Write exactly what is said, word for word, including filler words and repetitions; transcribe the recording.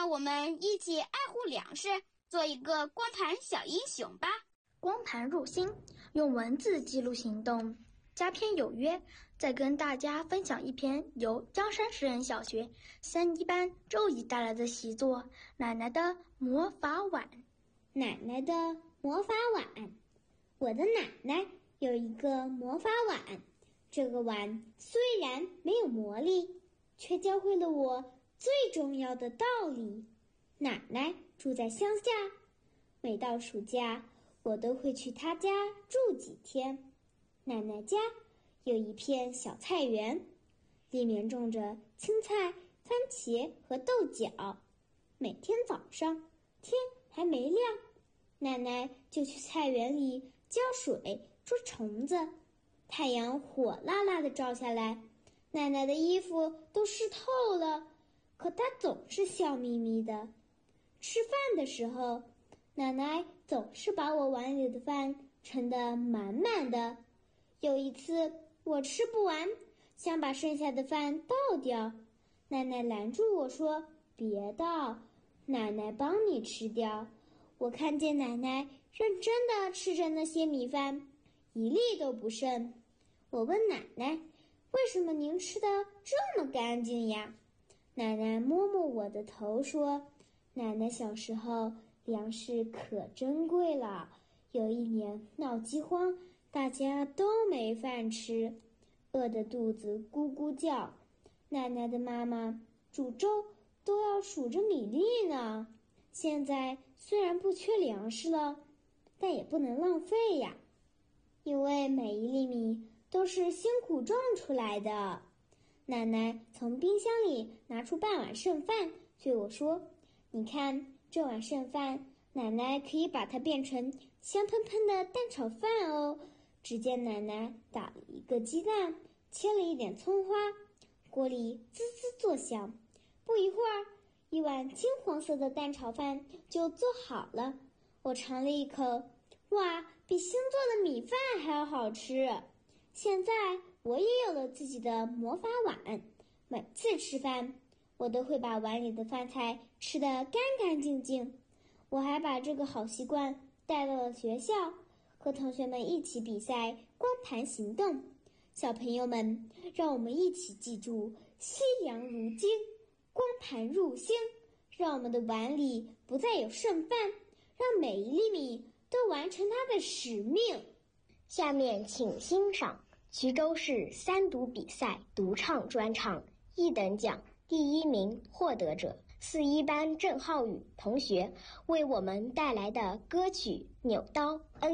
让我们一起爱护粮食，做一个光盘小英雄吧。 光盘入心，用文字记录行动。佳篇有约，再跟大家分享一篇由江山实验小学三一班周怡带来的习作《奶奶的魔法碗》。 奶奶的魔法碗。我的奶奶有一个魔法碗，这个碗虽然没有魔力，却教会了我最重要的道理。奶奶住在乡下，每到暑假，我都会去她家住几天。奶奶家有一片小菜园，里面种着青菜、番茄和豆角。每天早上，天还没亮，奶奶就去菜园里浇水、捉虫子。太阳火辣辣地照下来，奶奶的衣服都湿透了，可她总是笑眯眯的。吃饭的时候，奶奶总是把我碗里的饭盛得满满的。有一次我吃不完，想把剩下的饭倒掉，奶奶拦住我说：“别倒，奶奶帮你吃掉。”我看见奶奶认真地吃着那些米饭，一粒都不剩。我问奶奶：“为什么您吃得这么干净呀？”奶奶摸摸我的头说：“奶奶小时候粮食可珍贵了，有一年闹饥荒，大家都没饭吃，饿得肚子咕咕叫。奶奶的妈妈煮粥都要数着米粒呢。现在虽然不缺粮食了，但也不能浪费呀，因为每一粒米都是辛苦种出来的。”奶奶从冰箱里拿出半碗剩饭，对我说：“你看这碗剩饭，奶奶可以把它变成香喷喷的蛋炒饭哦。”只见奶奶打了一个鸡蛋，切了一点葱花，锅里滋滋作响。不一会儿，一碗金黄色的蛋炒饭就做好了。我尝了一口，哇，比新做的米饭还要好吃。现在我也有了自己的魔法碗，每次吃饭，我都会把碗里的饭菜吃得干干净净。我还把这个好习惯带到了学校，和同学们一起比赛光盘行动。小朋友们，让我们一起记住惜粮如金，光盘入心，让我们的碗里不再有剩饭，让每一粒米都完成它的使命。 下面请欣赏衢州市三读比赛独唱专场一等奖第一名获得者四一班郑浩宇同学为我们带来的歌曲《扭刀恩》。